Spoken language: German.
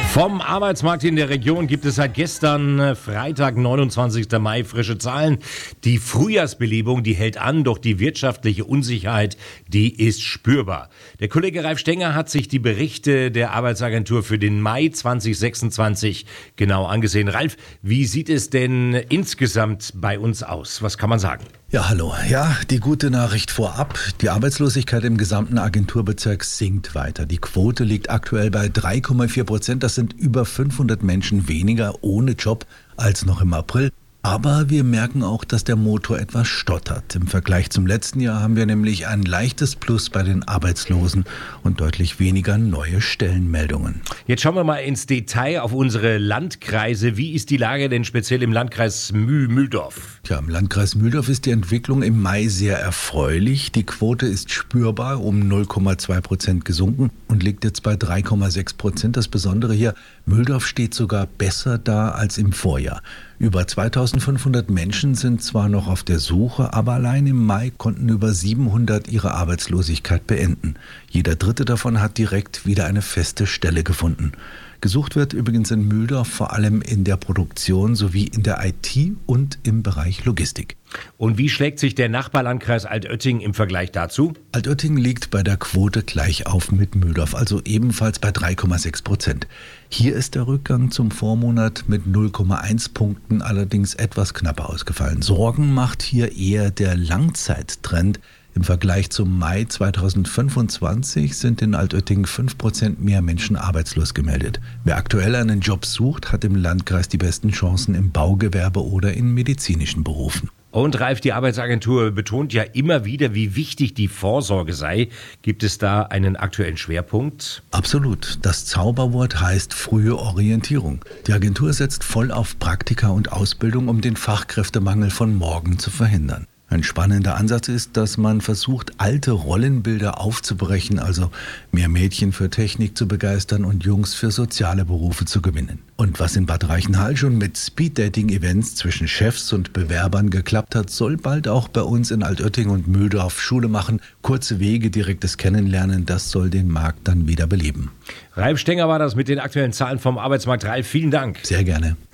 Vom Arbeitsmarkt in der Region gibt es seit gestern, Freitag, 29. Mai, frische Zahlen. Die Frühjahrsbelebung, die hält an, doch die wirtschaftliche Unsicherheit, die ist spürbar. Der Kollege Ralf Stenger hat sich die Berichte der Arbeitsagentur für den Mai 2026 genau angesehen. Ralf, wie sieht es denn insgesamt bei uns aus? Was kann man sagen? Ja, hallo. Ja, die gute Nachricht vorab. Die Arbeitslosigkeit im gesamten Agenturbezirk sinkt weiter. Die Quote liegt aktuell bei 3,4%. Das sind über 500 Menschen weniger ohne Job als noch im April. Aber wir merken auch, dass der Motor etwas stottert. Im Vergleich zum letzten Jahr haben wir nämlich ein leichtes Plus bei den Arbeitslosen und deutlich weniger neue Stellenmeldungen. Jetzt schauen wir mal ins Detail auf unsere Landkreise. Wie ist die Lage denn speziell im Landkreis Mühldorf? Ja, im Landkreis Mühldorf ist die Entwicklung im Mai sehr erfreulich. Die Quote ist spürbar um 0,2% gesunken und liegt jetzt bei 3,6%. Das Besondere hier, Mühldorf steht sogar besser da als im Vorjahr. Über 2500 Menschen sind zwar noch auf der Suche, aber allein im Mai konnten über 700 ihre Arbeitslosigkeit beenden. Jeder Dritte davon hat direkt wieder eine feste Stelle gefunden. Gesucht wird übrigens in Mühldorf vor allem in der Produktion sowie in der IT und im Bereich Logistik. Und wie schlägt sich der Nachbarlandkreis Altötting im Vergleich dazu? Altötting liegt bei der Quote gleich auf mit Mühldorf, also ebenfalls bei 3,6%. Hier ist der Rückgang zum Vormonat mit 0,1 Punkten allerdings etwas knapper ausgefallen. Sorgen macht hier eher der Langzeittrend. Im Vergleich zum Mai 2025 sind in Altötting 5% mehr Menschen arbeitslos gemeldet. Wer aktuell einen Job sucht, hat im Landkreis die besten Chancen im Baugewerbe oder in medizinischen Berufen. Und Ralf, die Arbeitsagentur betont ja immer wieder, wie wichtig die Vorsorge sei. Gibt es da einen aktuellen Schwerpunkt? Absolut. Das Zauberwort heißt frühe Orientierung. Die Agentur setzt voll auf Praktika und Ausbildung, um den Fachkräftemangel von morgen zu verhindern. Ein spannender Ansatz ist, dass man versucht, alte Rollenbilder aufzubrechen, also mehr Mädchen für Technik zu begeistern und Jungs für soziale Berufe zu gewinnen. Und was in Bad Reichenhall schon mit Speed-Dating-Events zwischen Chefs und Bewerbern geklappt hat, soll bald auch bei uns in Altötting und Mühldorf Schule machen. Kurze Wege, direktes Kennenlernen, das soll den Markt dann wieder beleben. Ralf Stenger war das mit den aktuellen Zahlen vom Arbeitsmarkt. Ralf, vielen Dank. Sehr gerne.